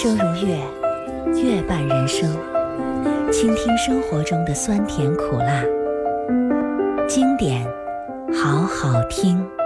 声如乐，乐伴人生，倾听生活中的酸甜苦辣，经典好好听。